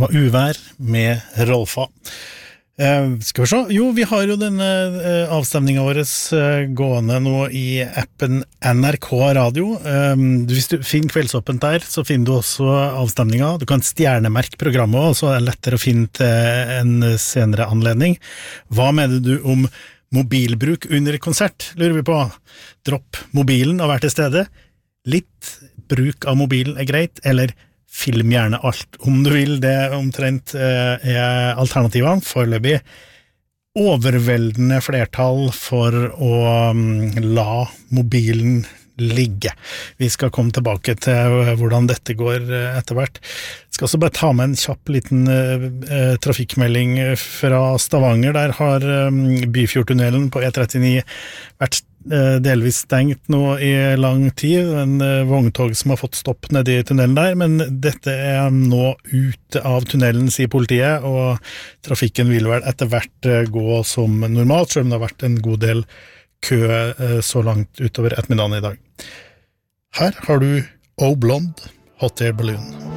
var uvær med Rolfa. Skal vi se? Jo, vi har jo denne avstemningen vår gående nå i appen NRK Radio. Hvis du finner Kveldsåpent der, så finner du også avstemningen. Du kan stjernemerke programmet, og så er det lettere å finne til en senere anledning. Hva mener du om mobilbruk under konsert, lurer vi på? Dropp mobilen og vær til stede. Litt bruk av mobilen er greit, eller film gjerne alt om du vil, det omtrent er alternativene foreløpig. Overveldende flertall for å la mobilen ligge. Vi skal komme tilbake til hvordan dette går etter hvert. Jeg skal også bare ta med en kjapp liten trafikkmelding fra Stavanger. Der har Byfjordtunnelen på E39 vært delvis stengt nå i lang tid. En vogntog som har fått stopp nede i tunnelen der, men dette er nå ute av tunnelen, sier politiet, og trafikken vil vel etter hvert gå som normalt, selv om det har vært en god del kø så langt utover ettermiddagen i dag. Her har du Oh Blonde, Hot Air Balloon.